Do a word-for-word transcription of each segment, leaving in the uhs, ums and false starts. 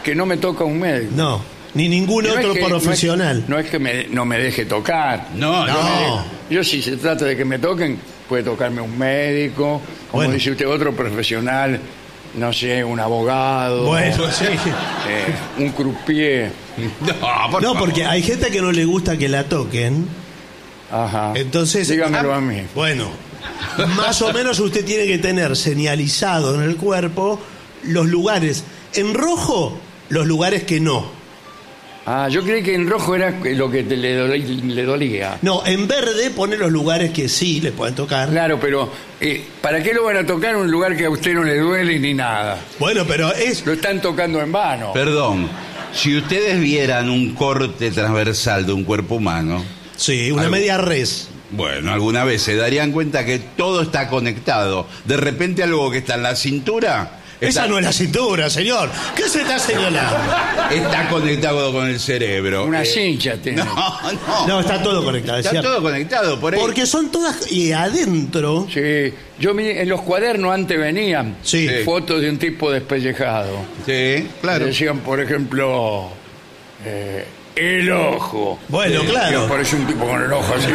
que no me toca un médico. No, ni ningún No otro es que- profesional. No es, no es que me, no me deje tocar. No, No. no. Yo, si se trata de que me toquen, puede tocarme un médico, como Bueno. dice usted, otro profesional, no sé, un abogado, Bueno, sí. eh, un croupier. No, por No, favor. porque hay gente que no le gusta que la toquen. Ajá. Entonces, dígamelo ah, a mí. Bueno, más o menos usted tiene que tener señalizado en el cuerpo los lugares. En rojo, los lugares que no. Ah, yo creí que en rojo era lo que te- le, doli- le dolía. No, en verde pone los lugares que sí le pueden tocar. Claro, pero eh, ¿para qué lo van a tocar en un lugar que a usted no le duele ni nada? Bueno, pero es... Lo están tocando en vano. Perdón, si ustedes vieran un corte transversal de un cuerpo humano, Sí, una Algo. media res. bueno, alguna vez se darían cuenta que todo está conectado. De repente algo que está en la cintura está, Esa no es la cintura, señor. ¿Qué se está señalando? está conectado con el cerebro. Una Eh, cincha tiene. No, no. No, está todo conectado, es Está cierto. todo conectado por ahí. Porque son todas... Y adentro... Sí, yo vi en los cuadernos antes venían Sí. fotos de un tipo despellejado. Sí, claro. Decían, por ejemplo, eh, el ojo. Bueno, Eh, claro. y aparece un tipo con el ojo así.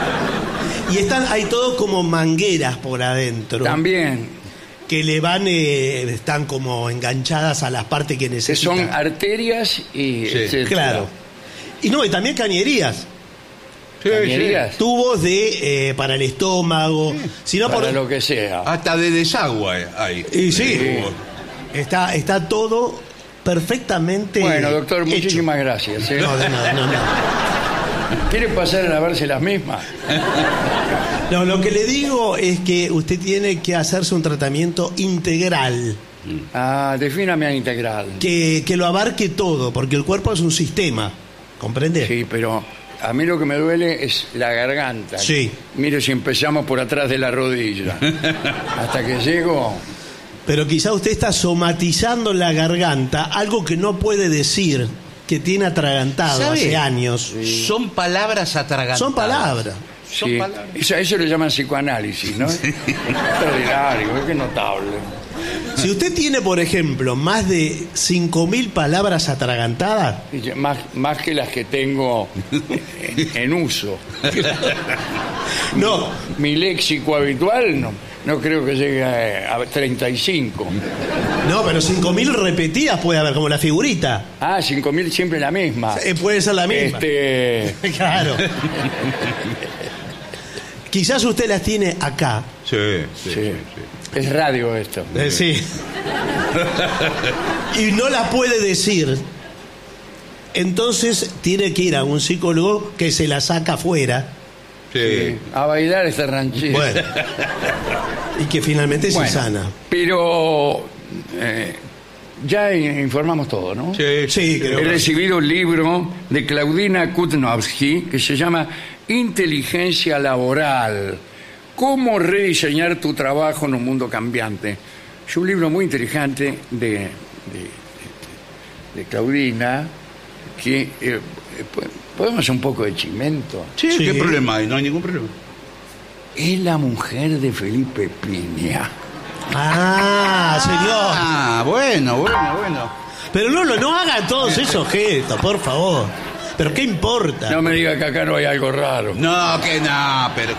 Y están, hay todo como mangueras por adentro. También, Que le van, eh, están como enganchadas a las partes que que necesitan. son arterias y Sí, etcétera. Claro. Y no, y también cañerías. Sí, Cañerías, Tubos de eh, para el estómago. Si no, para por, lo que sea. Hasta de desagüe hay. Y sí. Eh, está, está todo perfectamente. Bueno, doctor, hecho. muchísimas gracias. ¿eh? No, de nada, no, no. ¿Quiere pasar a lavarse las mismas? No, lo que le digo es que usted tiene que hacerse un tratamiento integral. Ah, defíname a integral. Que, que lo abarque todo, porque el cuerpo es un sistema. ¿Comprende? Sí, pero a mí lo que me duele es la garganta. Sí. Mire si empezamos por atrás de la rodilla. Hasta que llego... Pero quizá usted está somatizando en la garganta algo que no puede decir, que tiene atragantado ¿Sabe? hace años. Son palabras atragantadas. Son palabras. Son Sí. palabras. Eso, eso le llaman psicoanálisis, ¿no? Extraordinario, qué notable. Si usted tiene, por ejemplo, más de cinco mil palabras atragantadas, Y ya- Más, más que las que tengo en, en uso. no, Mi léxico habitual no, no creo que llegue a, a treinta y cinco. no, pero cinco mil repetidas puede haber, como la figurita. Ah, cinco mil siempre la misma. Eh, puede ser la misma. Este, Claro. Quizás usted las tiene acá. Sí, sí, sí. sí, Es radio esto. Eh, sí. Y no la puede decir. Entonces tiene que ir a un psicólogo que se la saca afuera. sí. Sí, a bailar este ranchero. Bueno. Y que finalmente Bueno, se sana. Pero eh, ya informamos todo, ¿no? Sí, Sí, creo He que- recibido un libro de Claudina Kutnovsky que se llama Inteligencia Laboral. Cómo rediseñar tu trabajo en un mundo cambiante. Es un libro muy inteligente de, de, de- de Claudina que eh, eh, podemos hacer un poco de chimento. Sí, Sí. ¿qué problema hay? No hay ningún problema. Es la mujer de Felipe Piña. Ah, señor. Ah, bueno, bueno, bueno. Pero no, no, no haga todos esos gestos, por favor. ¿Pero qué importa? No me diga que acá no hay algo raro. No, que no, pero...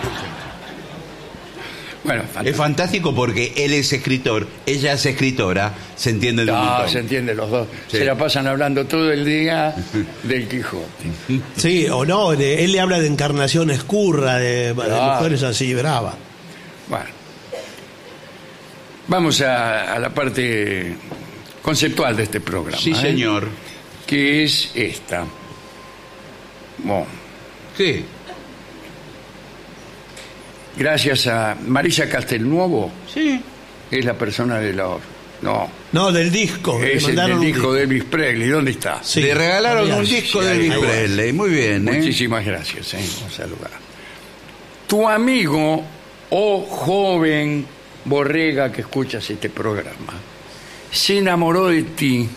Bueno, Es fantástico porque él es escritor, ella es escritora, se entiende un no, montón. se entiende los dos. Sí. Se la pasan hablando todo el día del Quijote. Sí, o no, de- él le habla de Encarnación Escurra, de, de Claro. mujeres así, brava. Bueno, vamos a, a la parte conceptual de este programa. Sí, ¿eh? señor. Que es esta. Bueno, ¿Qué? gracias a Marisa Castelnuovo, Sí. es la persona de la... No, No, del disco. le es el mandaron del un disco de Elvis Presley. ¿Dónde está? Sí. Le regalaron Mira, un disco sí, de ahí Elvis va. Presley. Muy bien, ¿eh? Muchísimas gracias, ¿eh? Vamos a saludar. Tu amigo o joven borrega que escuchas este programa se enamoró de ti.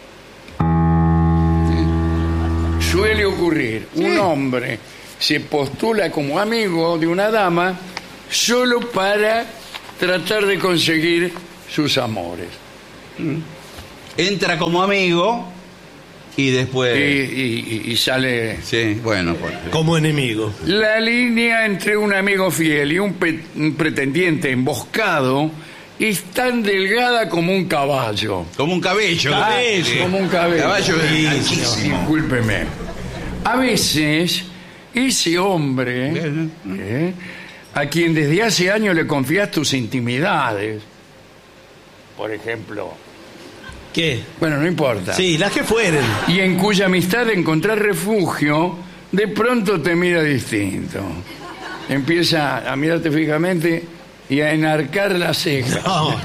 Suele ocurrir, un hombre se postula como amigo de una dama solo para tratar de conseguir sus amores. ¿Mm? entra como amigo y después... Y, y- y sale... Sí, bueno. pues, Como enemigo. La línea entre un amigo fiel y un, pe- un pretendiente emboscado es tan delgada como un caballo. como un cabello. Cabello. Sí. Como un cabello. Caballo es Sí, altísimo. Discúlpeme. A veces, ese hombre, ¿eh? a quien desde hace años le confías tus intimidades, por ejemplo, ¿Qué? bueno, no importa, Sí, las que fueren. y en cuya amistad de encontrar refugio, de pronto te mira distinto. Empieza a mirarte fijamente y a enarcar la ceja. No.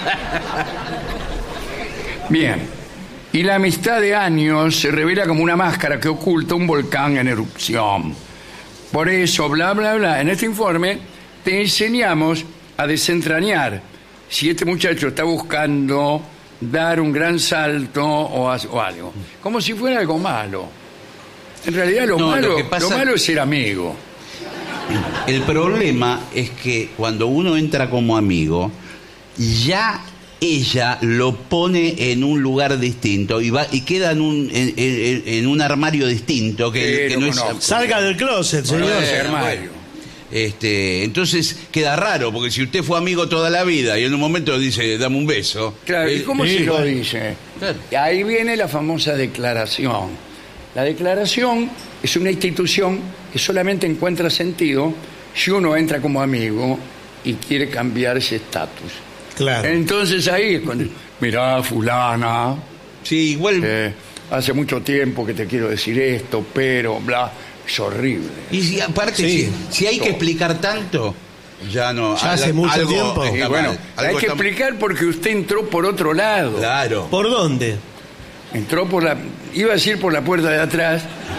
Bien. Y la amistad de años se revela como una máscara que oculta un volcán en erupción. Por eso, bla, bla, bla, en este informe te enseñamos a desentrañar si este muchacho está buscando dar un gran salto o, as- o algo. Como si fuera algo malo. En realidad lo, No, lo malo, que pasa- lo malo es ser amigo. El problema es que cuando uno entra como amigo, ya ella lo pone en un lugar distinto y va y queda en un en, en- en un armario distinto que, Sí, que lo no es conozco. Salga del closet, Bueno, señor. ese Bueno, armario. este entonces queda raro porque si usted fue amigo toda la vida y en un momento dice dame un beso, Claro, ¿y eh, cómo sí, se lo bueno. dice? Claro. Y ahí viene la famosa declaración. La declaración es una institución que solamente encuentra sentido si uno entra como amigo y quiere cambiar ese estatus. Claro. Entonces ahí es cuando, mirá, fulana, sí, igual eh, hace mucho tiempo que te quiero decir esto, pero, bla, es horrible. y si aparte Sí. si, si hay que explicar tanto ya no Ya hace mucho algo tiempo. está Y mal, bueno, algo hay que está- explicar porque usted entró por otro lado. claro. ¿Por dónde? Entró por la... Iba a decir por la puerta de atrás,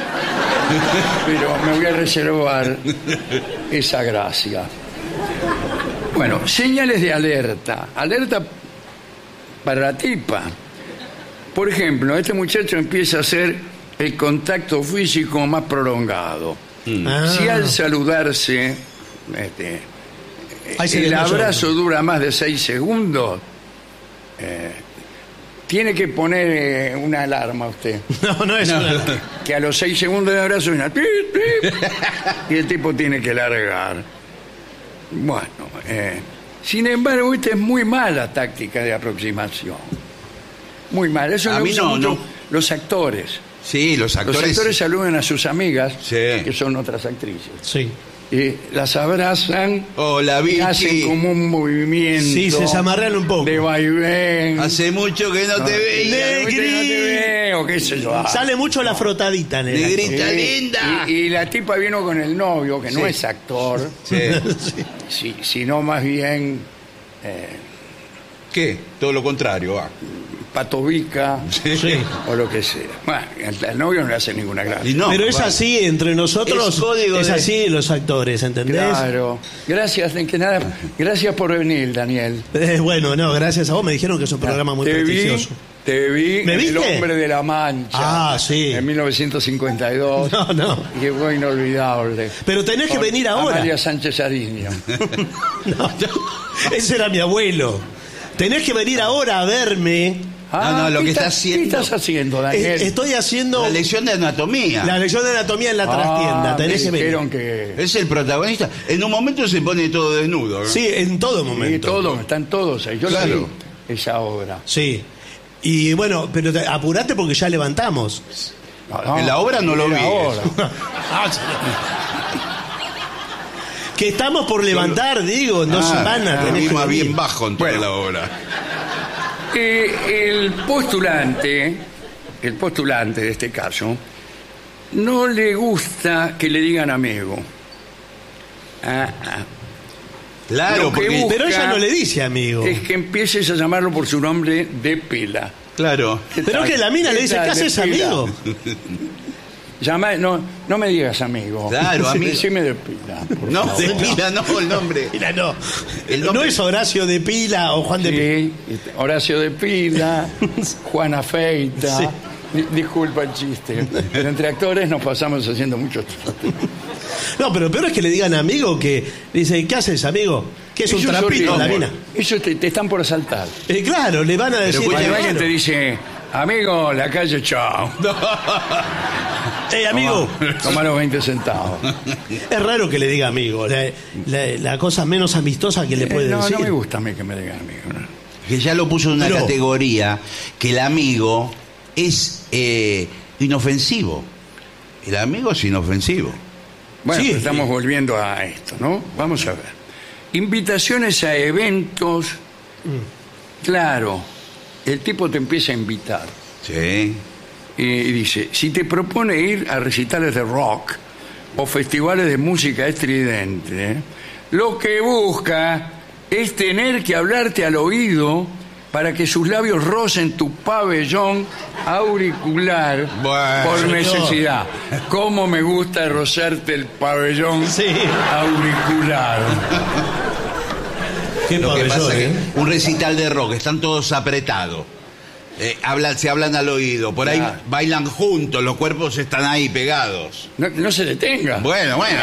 pero me voy a reservar esa gracia. Bueno, señales de alerta. Alerta para la tipa. Por ejemplo, este muchacho empieza a hacer el contacto físico más prolongado. Ah. Si al saludarse, este, Ahí se el desmayó. abrazo dura más de seis segundos, eh, tiene que poner eh, una alarma usted. No, no es una... Que a los seis segundos de abrazo suena ¡pip, pip! Y el tipo tiene que largar. Bueno, eh, sin embargo, esta es muy mala táctica de aproximación. Muy mala. Eso A lo mí usan no, mucho no. los actores. Sí, los Los actores, actores saludan a sus amigas, Sí. que son otras actrices. Sí. Y las abrazan hola y hacen Vichy, como un movimiento Sí, se zamarrean un poco. de vaivén. hace mucho que no te veía. Negri, no te veo, qué sé yo. Sale mucho la frotadita, nena. Negrita. Sí, linda. Y, y la tipa vino con el novio, que no Sí. es actor, Sí. si- sino más bien ¿Qué? Todo lo contrario, va. patovica Sí. o lo que sea. Bueno, al, al novio no le hace ninguna gracia. Y no, Pero es va. así, entre nosotros Es código es de- así los actores, ¿entendés? Claro. Gracias, de que nada, gracias por venir, Daniel. Eh, bueno, no, gracias a vos me dijeron que es un programa muy te vi, prestigioso. te vi ¿Me en El viste? Hombre de la Mancha. Ah, sí. En mil novecientos cincuenta y dos. No, no. Y fue inolvidable. Pero tenés que Con venir ahora. Amalia Sánchez Ariño. No, no, ese era mi abuelo. Tenés que venir ahora a verme. No, no, lo ¿qué que está estás- haciendo- ¿Qué estás haciendo, Daniel? Eh, Estoy haciendo La lección de anatomía. la lección de anatomía en la trastienda. Ah, Tenés me que venir. dijeron que... Es el protagonista. En un momento se pone todo desnudo. ¿no? Sí, en todo Sí, momento. todos, están todos ahí. Yo la Claro. vi, esa obra. Sí. Y bueno, pero te- apurate porque ya levantamos. No, no, En la obra no lo en la vi, obra. Ah, sí. Que estamos por levantar, digo, en dos Ah, semanas. lo tenés vi que más venir. bien bajo en toda Bueno. la obra. Eh, el postulante, el postulante de este caso, no le gusta que le digan amigo. Ah, ah. Claro, Lo que porque. busca- Pero ella no le dice amigo. Es que empieces a llamarlo por su nombre de pila. Claro. Pero que la mina le dice, tal, ¿qué haces, de pila? amigo? Llama, no, no me digas amigo. Claro, amigo. Decime de pila. por No, favor. de pila no, el nombre. Mira, no. El nombre- No es Horacio de Pila o Juan de Pila. Sí, Horacio de Pila, Juana Feita. Sí. Di- Disculpa el chiste. Pero entre actores nos pasamos haciendo muchos chistes. No, pero peor es que le digan amigo que dice, ¿qué haces, amigo? ¿Qué es un Eso trapito te- la mina? Eso te, te están por asaltar. Eh, claro, le van a decir. Cuando claro. alguien te dice, amigo, la calle, chao. Eh, amigo, Toma, toma los veinte centavos. es raro que le diga amigo. La, la- la cosa menos amistosa que le puede Eh, no, decir. no me gusta a mí que me digan amigo. ¿no? Que ya lo puso en una Pero- categoría que el amigo es eh, inofensivo. El amigo es inofensivo. Bueno, Sí. pues estamos volviendo a esto, ¿no? Vamos a ver. Invitaciones a eventos. Claro, el tipo te empieza a invitar. Sí. Y, y dice, si te propone ir a recitales de rock o festivales de música estridente, ¿eh? lo que busca es tener que hablarte al oído para que sus labios rocen tu pabellón auricular Bueno, por señor. necesidad. ¿Cómo me gusta rozarte el pabellón Sí. auricular? Qué Lo que pabellón, pasa es ¿eh? que un recital de rock, están todos apretados. Eh, hablan, se hablan al oído, por ahí Claro. bailan juntos, los cuerpos están ahí pegados. No, no se detenga. Bueno, bueno.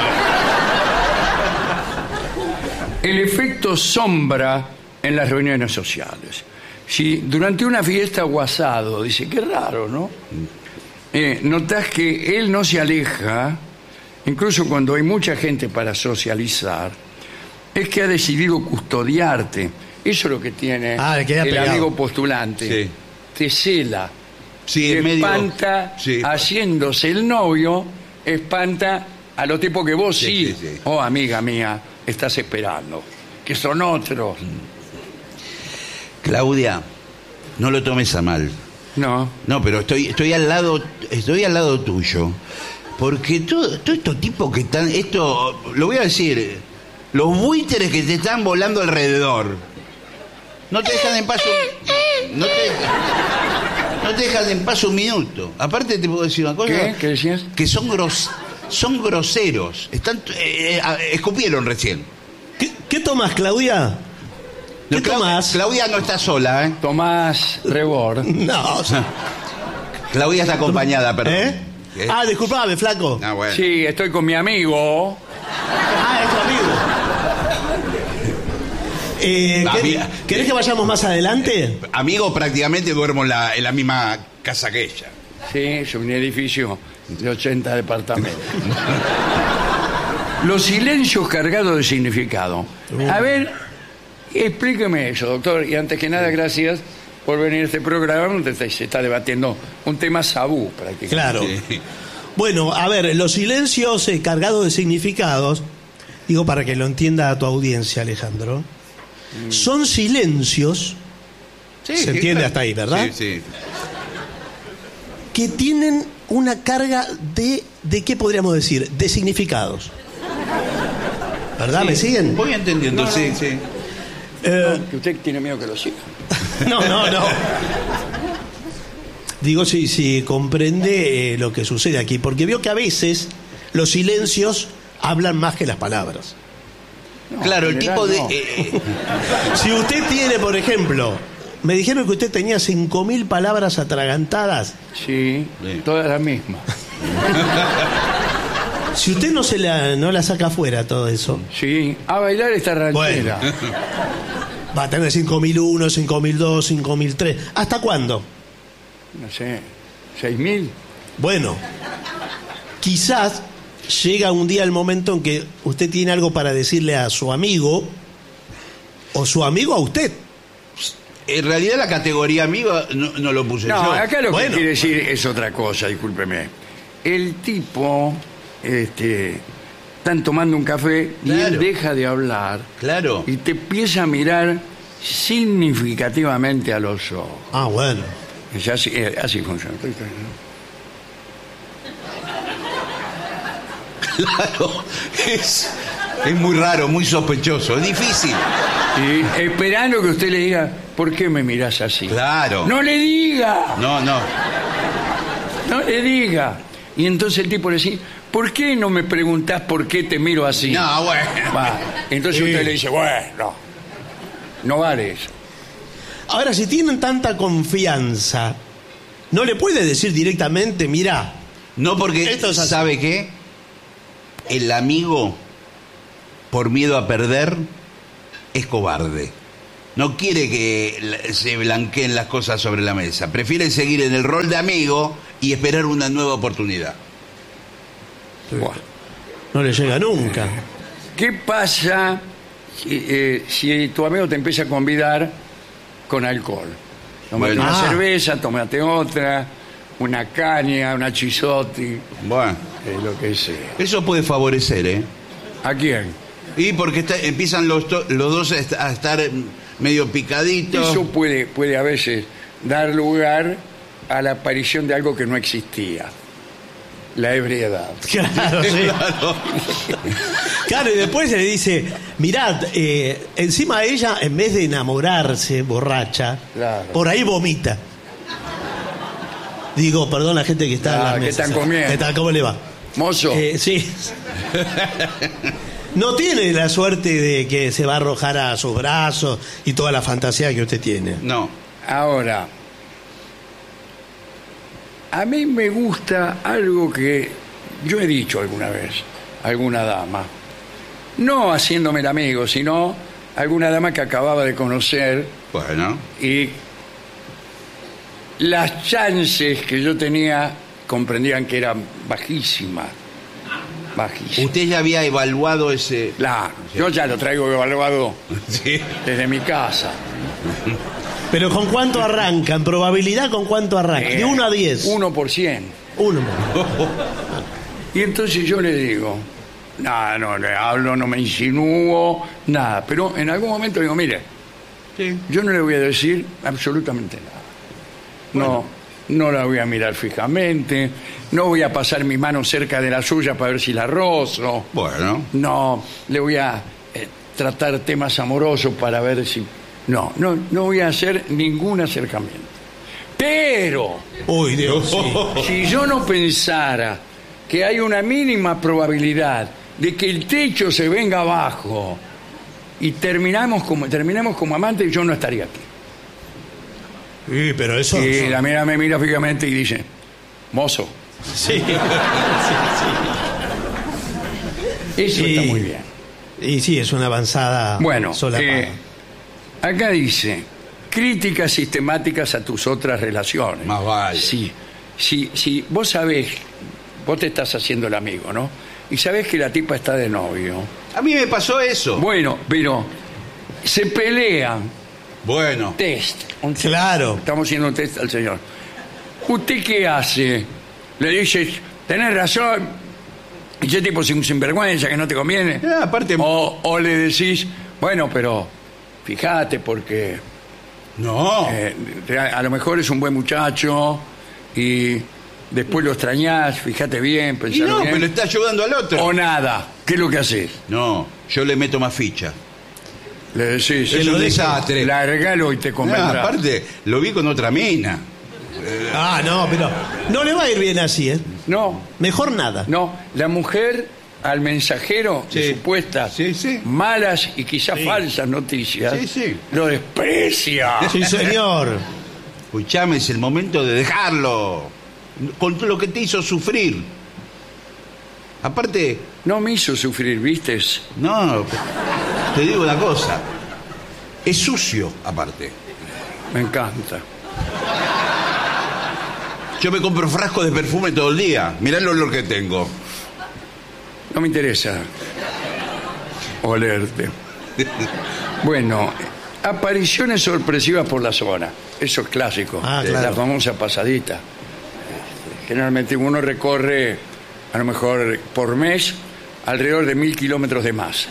El efecto sombra en las reuniones sociales. Si durante una fiesta o asado, dice, qué raro, ¿no? Eh, notas que él no se aleja, incluso cuando hay mucha gente para socializar, es que ha decidido custodiarte. Eso es lo que tiene Ah, le queda el pegado. amigo postulante. Sí. Te cela, Sí, te es medio- espanta, sí. haciéndose el novio, espanta a los tipos que vos sí, Sí, sí, sí. oh amiga mía, estás esperando, que son otros. Claudia, no lo tomes a mal. No, No, pero estoy, estoy al lado, estoy al lado tuyo. Porque todo, todo estos tipos que están, esto, lo voy a decir, los buitres que te están volando alrededor, no te dejan en paz un, no te, no te dejan en paz un minuto. Aparte te puedo decir una cosa. ¿qué? ¿Qué decías? Que son gros, son groseros. Están, eh, eh, escupieron recién. ¿Qué, qué tomas, Claudia? ¿Qué No, Clau- tomas? Claudia no está sola, ¿eh? Tomás Rebord. No, o sea, Claudia está acompañada, perdón. ¿eh? ¿Qué? Ah, disculpame, flaco. Ah, bueno. Sí, estoy con mi amigo. Ah, es tu amigo. Eh, Ah, ¿qué- mira. ¿Querés que vayamos más adelante? Amigo, prácticamente duermo en la, en la misma casa que ella. Sí, es un edificio de ochenta departamentos. Los silencios cargados de significado. A ver, explíqueme eso, doctor. Y antes que nada, gracias por venir a este programa donde se está debatiendo un tema tabú prácticamente. Claro. Sí. Bueno, a ver, los silencios eh, cargados de significados, digo para que lo entienda tu audiencia, Alejandro, son silencios Sí, Se entiende claro. hasta ahí, ¿verdad? Sí, sí. que tienen una carga de, ¿de qué podríamos decir? De significados. ¿Verdad? ¿Me siguen? Voy entendiendo, No, sí, no. sí. Eh, Que usted tiene miedo que lo siga. no, no, no. Digo si, si comprende eh, lo que sucede aquí, porque veo que a veces los silencios hablan más que las palabras. No, Claro, el en tipo de... general, no. eh, eh, Si usted tiene, por ejemplo, me dijeron que usted tenía cinco mil palabras atragantadas. Sí, Sí. todas las mismas. Si usted no se la, no la saca afuera todo eso, Sí, a bailar esta ranchera. va a tener cinco mil uno, cinco mil dos, cinco mil tres. ¿Hasta cuándo? No sé, seis mil. Bueno, quizás llega un día el momento en que usted tiene algo para decirle a su amigo o su amigo a usted. en realidad la categoría amigo no, no lo puse No, yo. acá lo Bueno. que quiere decir es otra cosa, discúlpeme. El tipo, este, están tomando un café y Claro. él deja de hablar Claro. y te empieza a mirar significativamente a los ojos. Ah, bueno. Es así, eh, así funciona. Claro. Es, es muy raro, muy sospechoso, es difícil. Y esperando que usted le diga, ¿por qué me mirás así? Claro. No le diga, No, no. no le diga. Y entonces el tipo le dice, ¿por qué no me preguntás por qué te miro así? No, bueno. Va, entonces Sí. usted le dice, bueno, no vale eso. Ahora, si tienen tanta confianza, no le puede decir directamente, mira, No, porque, Esto es así. ¿sabe qué? El amigo, por miedo a perder, es cobarde. No quiere que se blanqueen las cosas sobre la mesa. Prefiere seguir en el rol de amigo y esperar una nueva oportunidad. Buah. No le llega nunca. ¿Qué pasa si, eh, si tu amigo te empieza a convidar con alcohol? Tomate Bueno. una Ah. cerveza, tomate otra, una caña, una chisotti, Bueno, eh, lo que sea. eso puede favorecer, ¿eh? ¿A quién? Y porque está- empiezan los, to- los dos a, est- a estar medio picaditos. Eso puede, puede a veces dar lugar a la aparición de algo que no existía. La ebriedad. Claro, sí. Claro. Claro, y después le dice, mirad, eh, encima ella, en vez de enamorarse, borracha, Claro. por ahí vomita. Digo, perdón la gente que está en Ah, las que mesas. están comiendo. ¿Qué tal? ¿Cómo le va? Mozo, Eh, sí. No tiene la suerte de que se va a arrojar a sus brazos y toda la fantasía que usted tiene. No. ahora, a mí me gusta algo que yo he dicho alguna vez, a alguna dama, no haciéndome el amigo, sino alguna dama que acababa de conocer Bueno. y las chances que yo tenía comprendían que eran bajísimas, bajísimas. Usted ya había evaluado ese... Claro, yo ya lo traigo evaluado Sí. desde mi casa. Pero ¿con cuánto arranca? En probabilidad, ¿con cuánto arranca? De uno a diez. Uno por cien. Uno. Y entonces yo le digo, nada, no le hablo, no me insinúo, nada. Pero en algún momento digo, mire, Sí. yo no le voy a decir absolutamente nada. No, no la voy a mirar fijamente, no voy a pasar mi mano cerca de la suya para ver si la rozo. Bueno. No, le voy a eh, tratar temas amorosos para ver si... No, no, no voy a hacer ningún acercamiento. Pero... Uy, Dios, sí. Si yo no pensara que hay una mínima probabilidad de que el techo se venga abajo y terminamos como, terminemos como amantes, yo no estaría aquí. Sí, pero eso... Y la mira me mira fijamente y dice, mozo, Sí. eso Sí. está muy bien. Y sí, es una avanzada Bueno, solapada. eh, acá dice, críticas sistemáticas a tus otras relaciones. Más vale. Sí, sí, sí, vos sabés, vos te estás haciendo el amigo, ¿no? Y sabés que la tipa está de novio. A mí me pasó eso. Bueno, pero se pelean. Bueno. Test. Un test. Claro. Estamos haciendo un test al señor. ¿Usted qué hace? Le dices, tenés razón. Y ese tipo es un sinvergüenza que no te conviene. Ah, aparte- O, o le decís, bueno, pero fíjate porque No. eh, a lo mejor es un buen muchacho y después lo extrañás, fíjate bien, y pensalo no, bien. pero le está ayudando al otro. O nada. ¿Qué es lo que haces? No, yo le meto más ficha. Le decís, Es un desastre. largalo y te No, convendrá. aparte, lo vi con otra mina. Ah, no, pero no le va a ir bien así, ¿eh? No, Mejor nada. no. La mujer al mensajero de Sí. supuestas Sí, sí. malas y quizás Sí. falsas noticias Sí, sí. lo desprecia. Sí, señor. Escuchame, es el momento de dejarlo. Con todo lo que te hizo sufrir. Aparte, No me hizo sufrir, ¿viste? no, te digo una cosa. Es sucio, aparte. Me encanta. Yo me compro frascos de perfume todo el día. Mirá el olor que tengo. No me interesa olerte. Bueno, apariciones sorpresivas por la zona. Eso es clásico. Ah, claro. La famosa pasadita. Generalmente uno recorre, a lo mejor por mes, alrededor de mil kilómetros de más.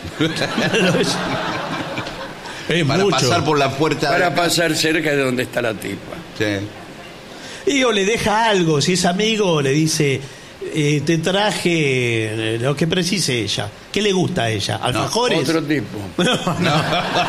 Es Para mucho. pasar por la puerta de Para la casa. pasar cerca de donde está la tipa. Sí. Y o le deja algo, si es amigo, le dice, eh, te traje eh, lo que precise ella. ¿Qué le gusta a ella? ¿Alfajores? Otro tipo. No, no. No.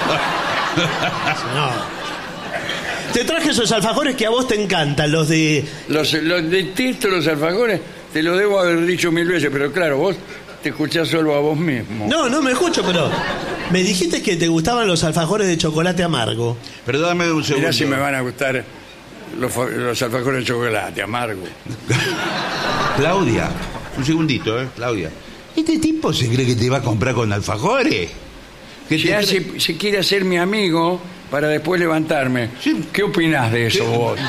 Te traje esos alfajores que a vos te encantan, los de... Los, los detesto los alfajores, te lo debo haber dicho mil veces, pero claro, vos te escuchás solo a vos mismo. No, no me escucho, pero me dijiste que te gustaban los alfajores de chocolate amargo. Perdóname un segundo. Mirá si me van a gustar los, fa- los alfajores de chocolate, amargo. Claudia, un segundito, ¿eh? Claudia. ¿Este tipo se cree que te va a comprar con alfajores? Que Se, te hace, cre- se quiere hacer mi amigo para después levantarme. Sí. ¿Qué opinás de eso ¿Qué? vos?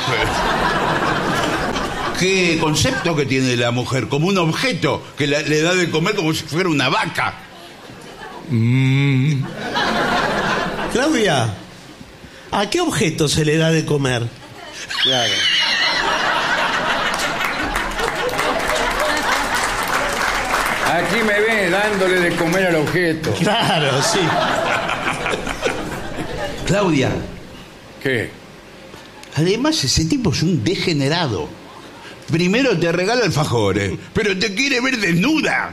¿Qué concepto que tiene la mujer? Como un objeto que la- le da de comer como si fuera una vaca. Claudia, ¿a qué objeto se le da de comer? Claro. Aquí me ve dándole de comer al objeto. Claro, sí. Claudia, ¿Qué? además ese tipo es un degenerado. Primero te regala alfajores, pero te quiere ver desnuda.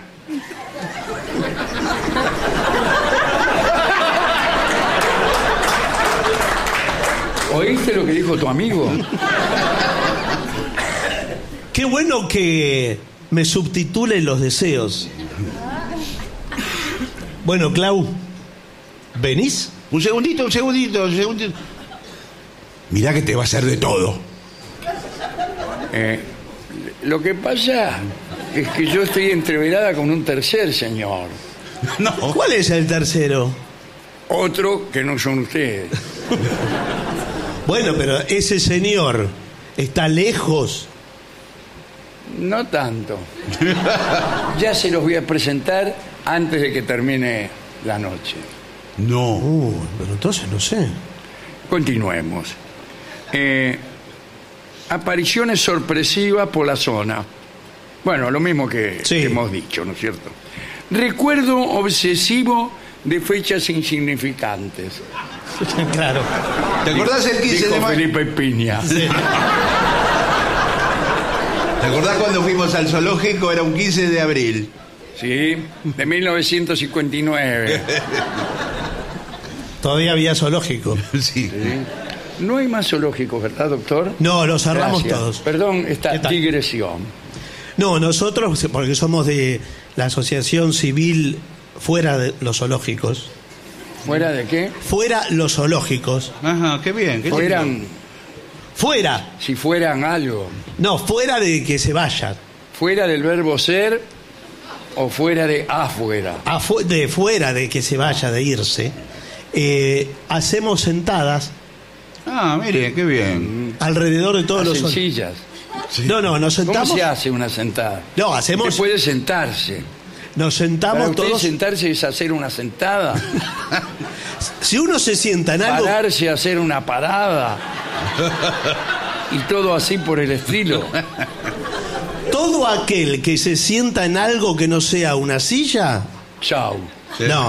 ¿Oíste lo que dijo tu amigo? Qué bueno que me subtitulen los deseos. Bueno, Clau, ¿venís? Un segundito, un segundito, un segundito. Mirá que te va a hacer de todo. Eh, lo que pasa es que yo estoy entreverada con un tercer señor. No. ¿Cuál es el tercero? Otro que no son ustedes. Bueno, pero ese señor está lejos. No tanto. Ya se los voy a presentar antes de que termine la noche. No. Uh, pero entonces no sé. Continuemos. Eh, apariciones sorpresivas por la zona. Bueno, lo mismo que, Sí. que hemos dicho, ¿no es cierto? Recuerdo obsesivo de fechas insignificantes. Claro. ¿Te acordás el quince Dijo de mayo? Felipe Piña. Sí. ¿Te acordás cuando fuimos al zoológico? Era un quince de abril. Sí, de mil novecientos cincuenta y nueve. Todavía había zoológico. Sí. No hay más zoológicos, ¿verdad, doctor? No, los cerramos Gracias. todos. Perdón esta ¿Qué tal? digresión. No, nosotros, porque somos de la Asociación Civil Fuera de los Zoológicos. ¿Fuera de qué? Fuera los zoológicos. Ajá, qué bien. Qué Fueran, Fuera. si fueran algo. No, fuera de que se vayan. ¿Fuera del verbo ser o fuera de afuera? Afu- de fuera de que se vaya, de irse. eh, hacemos sentadas Ah, mire, qué bien. alrededor de todos los Hacen zool- sillas. No, no, nos ¿Cómo sentamos. se hace una sentada? No, hacemos. Usted puede sentarse. Nos Para sentamos usted todos. sentarse es hacer una sentada. Si uno se sienta en algo. Pararse a hacer una parada. Y todo así por el estilo. Todo aquel que se sienta en algo que no sea una silla. Chau. No.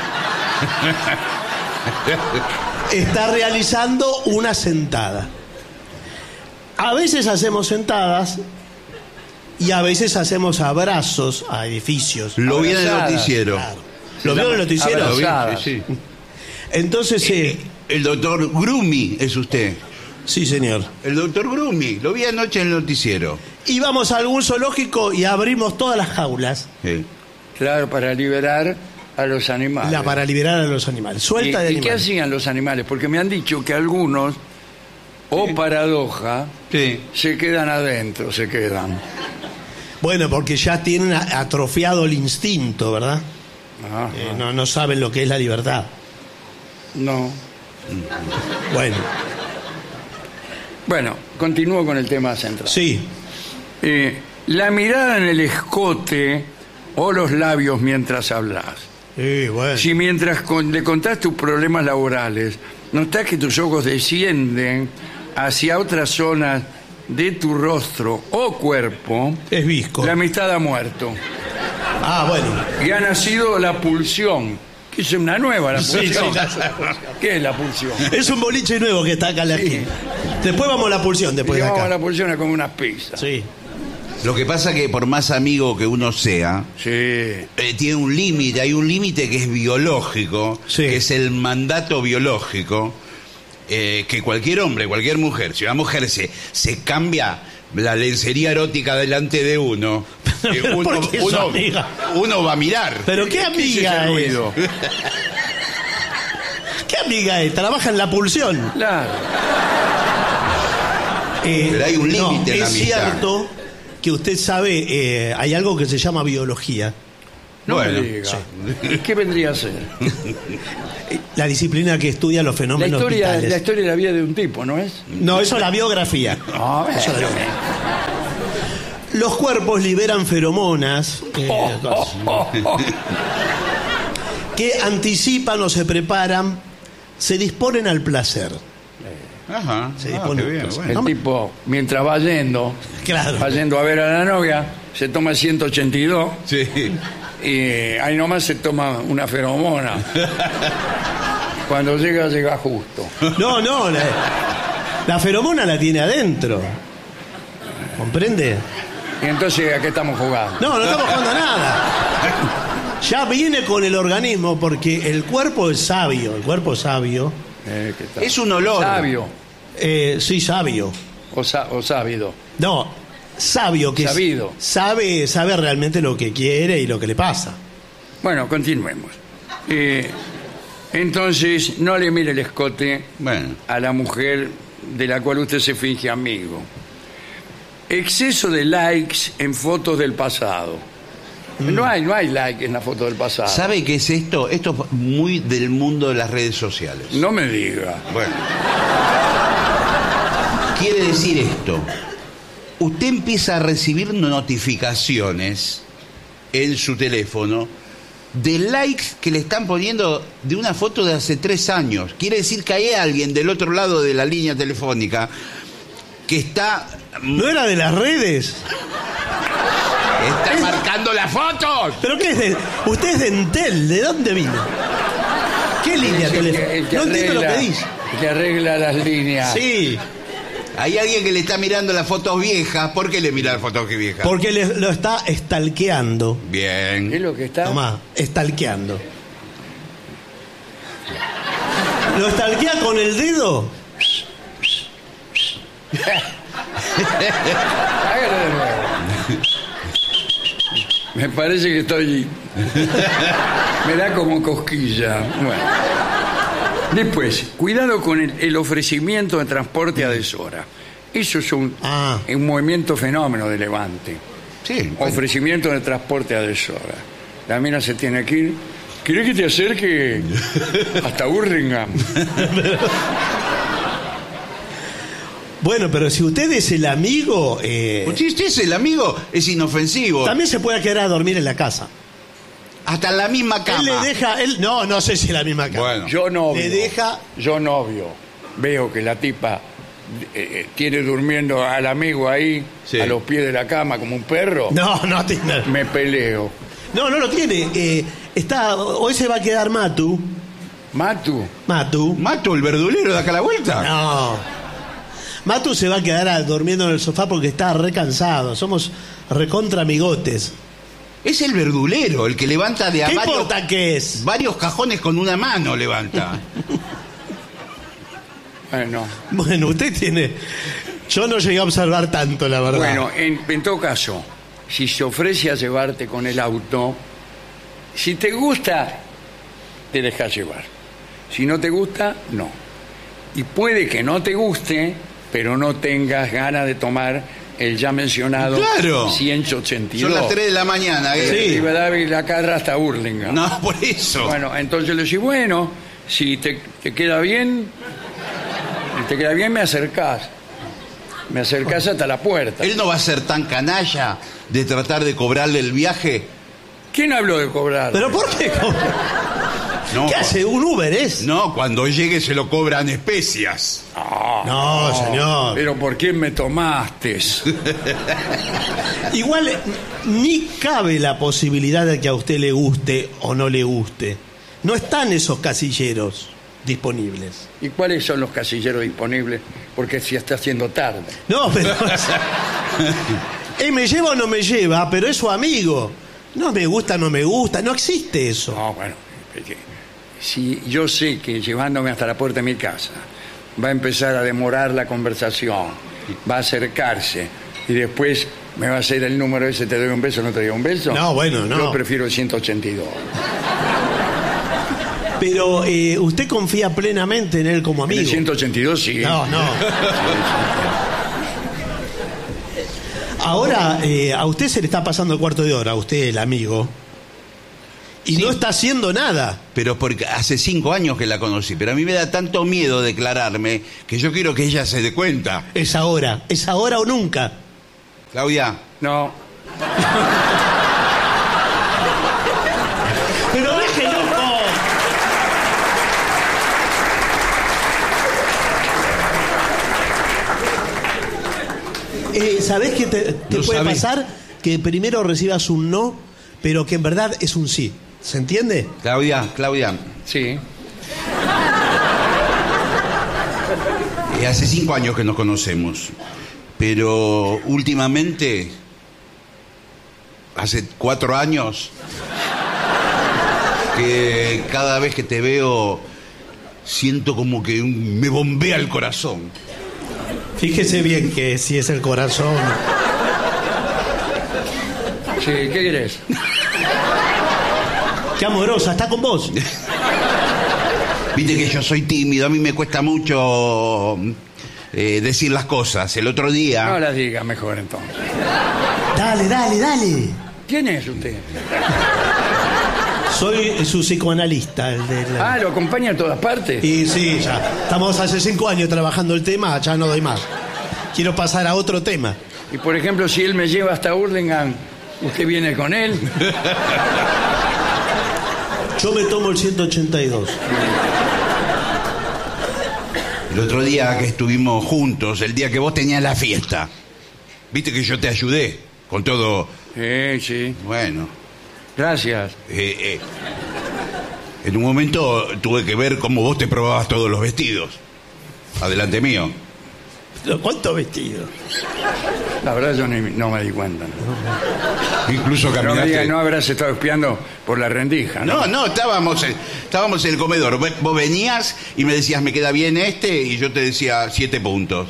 Está realizando una sentada. A veces hacemos sentadas y a veces hacemos abrazos a edificios. Lo vi en el Abrazadas. noticiero. Claro. ¿Lo vio en el noticiero? Lo vi, Abrazadas. sí, sí. Entonces, eh, El doctor Grumi es usted. sí, señor. El doctor Grumi. Lo vi anoche en el noticiero. Íbamos a algún zoológico y abrimos todas las jaulas Sí. Claro, para liberar a los animales. la, para liberar a los animales. ¿Y, Suelta de y qué animales. hacían los animales? Porque me han dicho que algunos, o paradoja, Sí. se quedan adentro, se quedan. Bueno, porque ya tienen a- atrofiado el instinto, ¿verdad? Ajá. Eh, no, no saben lo que es la libertad. No. Bueno, Bueno, continúo con el tema central. sí. Eh, la mirada en el escote o los labios mientras hablas. Sí, bueno. Si mientras con- le contás tus problemas laborales, notás que tus ojos descienden hacia otras zonas de tu rostro o cuerpo, Es visco. la amistad ha muerto. Ah, bueno. Y ha nacido la pulsión, que es una nueva la Sí, pulsión. sí, ¿Qué es la pulsión? Es un boliche nuevo que está acá en la esquina. Después vamos a la pulsión, después de Llevamos a acá. la pulsión a comer unas pizzas. Sí. Lo que pasa que por más amigo que uno sea, Sí. eh, tiene un límite, hay un límite que es biológico, Sí. que es el mandato biológico, eh, que cualquier hombre, cualquier mujer, si una mujer se, se cambia la lencería erótica delante de uno, eh, Pero uno, ¿por qué su uno- amiga? uno va a mirar. Pero qué ¿Qué es ese amiga es. ruido? ¿Qué amiga es? Trabaja en la pulsión. Claro. Eh, Pero hay un no, límite en la es amistad. cierto que usted sabe, eh, hay algo que se llama biología. No Bueno, me diga. ¿Y qué vendría a ser? La disciplina que estudia los La fenómenos historia, vitales. la historia de la vida de un tipo, ¿no es? No, eso es la biografía. Ah, bueno. Eso es la biografía. Los cuerpos liberan feromonas eh, Oh, oh, oh. que anticipan o se preparan, se disponen al placer. Ajá. Se Ah, dispone qué bien, entonces. bueno. El tipo, mientras va yendo, Claro. va yendo a ver a la novia, se toma ciento ochenta y dos Sí. y ahí nomás se toma una feromona. Cuando llega, llega justo. No, no, la, la feromona la tiene adentro. ¿Comprende? Y entonces, ¿a qué estamos jugando? No, no estamos jugando a nada. Ya viene con el organismo porque el cuerpo es sabio. El cuerpo es sabio. Eh, ¿qué tal? Es un olor. Sabio Eh, sí, sabio. o, sa- o sábido. No, sabio que Sabido. sabe sabe realmente lo que quiere y lo que le pasa. Bueno, continuemos. Eh, entonces, no le mire el escote Bueno. a la mujer de la cual usted se finge amigo. Exceso de likes en fotos del pasado. No hay, no hay like en la foto del pasado. ¿Sabe qué es esto? Esto es muy del mundo de las redes sociales. No me diga. Bueno. Quiere decir esto. Usted empieza a recibir notificaciones en su teléfono de likes que le están poniendo de una foto de hace tres años. Quiere decir que hay alguien del otro lado de la línea telefónica que está, ¿No era de las redes? está marcando las fotos. ¿Pero qué es de, usted es de Entel, ¿de dónde vino? ¿Qué línea Es el que- telefónica? el que No entiendo lo que arregla- dice. el que arregla las líneas. Sí, Hay alguien que le está mirando las fotos viejas. ¿Por qué le mira las fotos viejas? porque le- lo está estalqueando. ¿Qué es Bien. lo que está? Tomá, estalqueando. ¿Lo estalquea con el dedo? Hágalo de nuevo. Me parece que estoy... Me da como cosquilla. Bueno. Después, cuidado con el, el ofrecimiento de transporte a deshora. Eso es un, Ah. un movimiento fenómeno de Levante. Sí. bueno. Ofrecimiento de transporte a deshora. La mina se tiene que ir. ¿Querés que te acerque hasta Burlingame? Bueno, pero si usted es el amigo, eh, Pues si usted es el amigo, es inofensivo. también se puede quedar a dormir en la casa. Hasta en la misma cama. Él le deja, él, no, no sé si en la misma cama. Bueno. Yo novio. Le deja- Yo novio. Veo que la tipa eh, eh, tiene durmiendo al amigo ahí, Sí. a los pies de la cama, como un perro. No, no tiene. Me peleo. No, no lo tiene. Eh, está, hoy se va a quedar Matu. Matu. Matu. ¿Mato el verdulero de acá a la vuelta? No. Matu se va a quedar a- durmiendo en el sofá porque está re cansado. Somos recontra amigotes. Es el verdulero, el que levanta de a ¿Qué varios, importa qué es? varios cajones con una mano levanta. Bueno, Bueno, usted tiene... Yo no llegué a observar tanto, la verdad. bueno en, en todo caso, si se ofrece a llevarte con el auto, si te gusta, te dejas llevar. Si no te gusta, no. Y puede que no te guste, pero no tengas ganas de tomar el ya mencionado Claro. ciento ochenta y dos. Son las tres de la mañana. ¿eh? Sí. Y va a dar la carra hasta Burlingame. No, por eso. Bueno, entonces le decís, bueno, si te, te queda bien, si te queda bien me acercás. Me acercás hasta la puerta. Él no va a ser tan canalla de tratar de cobrarle el viaje. ¿Quién habló de cobrar? ¿Pero por qué? No, ¿Qué hace? ¿Un Uber es? No, cuando llegue se lo cobran especias. No, señor. Pero ¿por quién me tomaste? Igual eh, ni cabe la posibilidad de que a usted le guste o no le guste. No están esos casilleros disponibles. ¿Y cuáles son los casilleros disponibles? Porque si está haciendo tarde. No, pero... o sea, eh, me lleva o no me lleva, pero es su amigo. No me gusta, no me gusta. No existe eso. No, bueno, es que si yo sé que llevándome hasta la puerta de mi casa va a empezar a demorar la conversación, va a acercarse y después me va a hacer el número ese, te doy un beso, no te doy un beso. No, bueno, no. Yo prefiero el ciento ochenta y dos. Pero eh, usted confía plenamente en él como En amigo. el ciento ochenta y dos sí. No, no. Ahora, eh, a usted se le está pasando el cuarto de hora, a usted el amigo. Y Sí. no está haciendo nada. Pero porque hace cinco años que la conocí. Pero a mí me da tanto miedo declararme que yo quiero que ella se dé cuenta. Es ahora. Es ahora o nunca. Claudia, No, Pero déjelo. Eh, ¿Sabés qué te, te No puede sabés. pasar? Que primero recibas un no, pero que en verdad es un sí. ¿Se entiende? Claudia, Claudia. sí. Eh, hace cinco años que nos conocemos, pero últimamente, hace cuatro años, que cada vez que te veo siento como que un- me bombea el corazón. Fíjese bien que si es el corazón. Sí, ¿qué querés? Qué amorosa, está con vos. Viste que yo soy tímido, a mí me cuesta mucho eh, decir las cosas. El otro día... No las diga mejor entonces. Dale, dale, dale. ¿Quién es usted? Soy su psicoanalista, el de la- Ah, ¿lo acompaña a todas partes? Y sí, ya. Estamos hace cinco años trabajando el tema, ya no doy más. Quiero pasar a otro tema. Y por ejemplo, si él me lleva hasta Hurlingham, ¿usted viene con él? Yo me tomo el ciento ochenta y dos. El otro día que estuvimos juntos, el día que vos tenías la fiesta, viste que yo te ayudé con todo. Sí, sí. Bueno, Gracias. eh, eh, en un momento tuve que ver cómo vos te probabas todos los vestidos. Adelante mío. ¿Cuántos vestidos? La verdad yo ni- no me di cuenta. ¿no? Incluso No me caminaste. diga, no habrás estado espiando por la rendija, ¿no? No, no, estábamos, en- estábamos en el comedor. Ve- Vos venías y me decías, me queda bien este, y yo te decía siete puntos.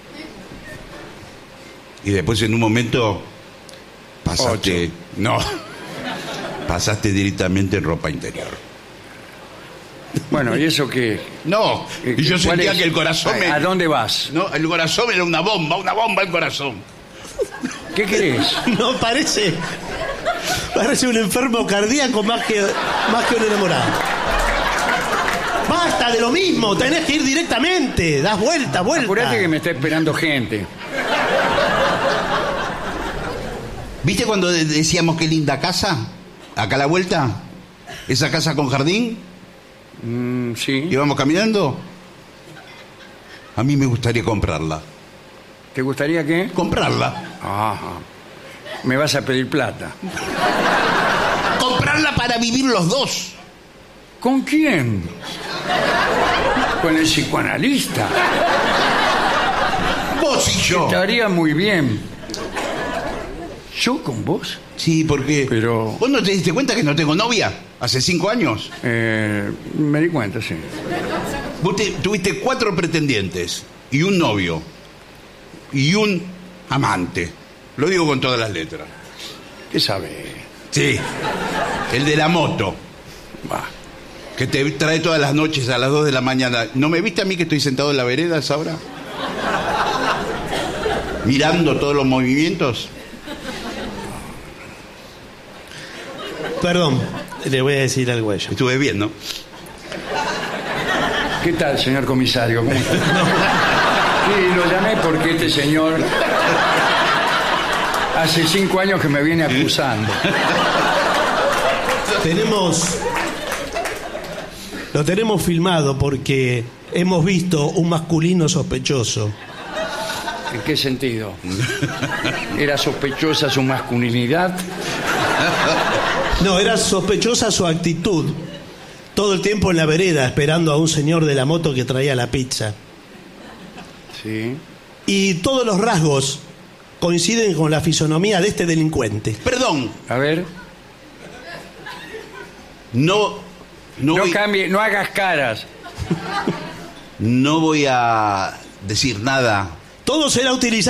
Y después en un momento pasaste. Ocho. No. Pasaste directamente en ropa interior. Bueno, ¿y eso qué? No, Eh, y yo ¿cuál sentía es? que el corazón me. ¿A dónde vas? No, el corazón era una bomba, una bomba el corazón. ¿Qué querés? No, parece. Parece un enfermo cardíaco más que, más que un enamorado. Basta de lo mismo, tenés que ir directamente. Das vuelta, vuelta. Apurate que me está esperando gente. ¿Viste cuando de- decíamos qué linda casa? Acá a la vuelta. Esa casa con jardín. Mm, sí. Íbamos caminando. A mí me gustaría comprarla. ¿Te gustaría qué? Comprarla. Ajá. Me vas a pedir plata. Comprarla para vivir los dos. ¿Con quién? Con el psicoanalista. Vos y yo. Estaría muy bien. ¿Yo con vos? Sí, porque. Pero- ¿Vos no te diste cuenta que no tengo novia? Hace cinco años. Eh, me di cuenta, sí. Vos te- tuviste cuatro pretendientes. Y un novio. Y un amante. Lo digo con todas las letras. ¿Qué sabe? Sí. El de la moto. Va. Que te trae todas las noches a las dos de la mañana. ¿No me viste a mí que estoy sentado en la vereda a esa hora? Mirando todos los movimientos. Perdón, le voy a decir algo a ella. Estuve bien, ¿no? ¿Qué tal, señor comisario? ¿Cómo está? Sí, lo llamé porque este señor hace cinco años que me viene acusando. Tenemos. Lo tenemos filmado porque hemos visto un masculino sospechoso. ¿En qué sentido? ¿Era sospechosa su masculinidad? No, era sospechosa su actitud. Todo el tiempo en la vereda esperando a un señor de la moto que traía la pizza. Sí. Y todos los rasgos coinciden con la fisonomía de este delincuente. Perdón, A ver. no, no, No voy, cambie, no hagas caras. no voy a decir nada. Todo será utilizado